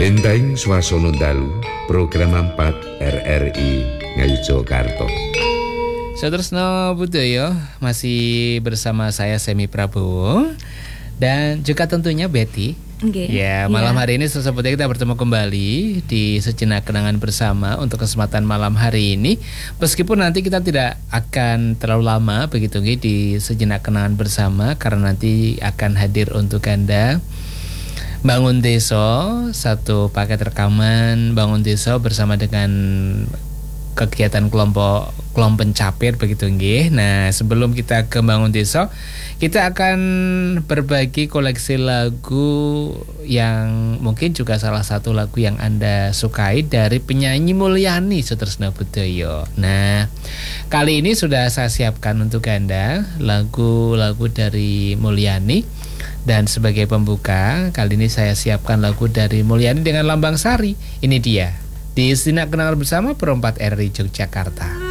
Benteng Swasana Dalu, program 4 RRI Ngayogyakarta. Saudara Budaya masih bersama saya Semi Prabowo dan juga tentunya Betty. Ya, malam hari ini seperti kita bertemu kembali di Sejenak Kenangan Bersama untuk kesempatan malam hari ini. Meskipun nanti kita tidak akan terlalu lama begitu di Sejenak Kenangan Bersama, karena nanti akan hadir untuk Anda Bangun Desa, satu paket rekaman Bangun Desa bersama dengan kegiatan kelompok pencapir begitu nggih. Nah, sebelum kita ke Bangun Desa, kita akan berbagi koleksi lagu yang mungkin juga salah satu lagu yang Anda sukai dari penyanyi Mulyani Sutresna Budaya. Nah, kali ini sudah saya siapkan untuk Anda lagu-lagu dari Mulyani. Dan sebagai pembuka, kali ini saya siapkan lagu dari Mulyani dengan Lambang Sari. Ini dia, di Sejenak Kenangan Bersama Perempat RRI Yogyakarta.